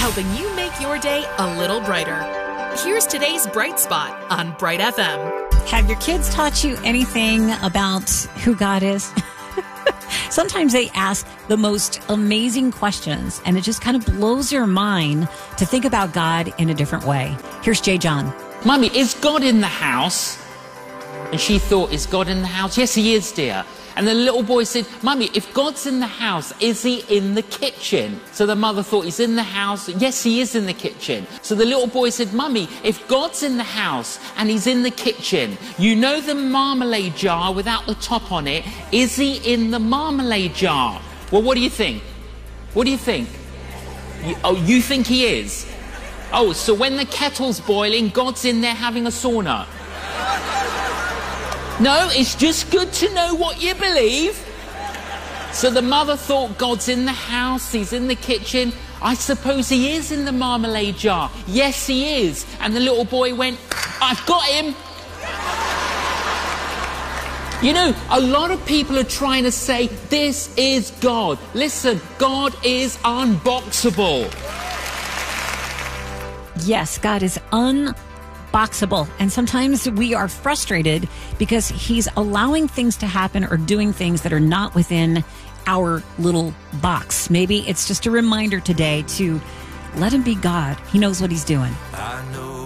helping you make your day a little brighter. Here's today's Bright Spot on Bright FM. Have your kids taught you anything about who God is? Sometimes they ask the most amazing questions, and it just kind of blows your mind to think about God in a different way. Here's Jay John. Mummy, is God in the house? And she thought, is God in the house? Yes, he is, dear. And the little boy said, Mummy, if God's in the house, is he in the kitchen? So the mother thought, he's in the house. Yes, he is in the kitchen. So the little boy said, Mummy, if God's in the house and he's in the kitchen, you know the marmalade jar without the top on it, is he in the marmalade jar? Well, what do you think? What do you think? You think he is? Oh, so when the kettle's boiling, God's in there having a sauna. No, it's just good to know what you believe. So the mother thought, God's in the house, he's in the kitchen. I suppose he is in the marmalade jar. Yes, he is. And the little boy went, I've got him. You know, a lot of people are trying to say, this is God. Listen, God is unboxable. Yes, God is unboxable. And sometimes we are frustrated because he's allowing things to happen or doing things that are not within our little box. Maybe it's just a reminder today to let him be God. He knows what he's doing. I know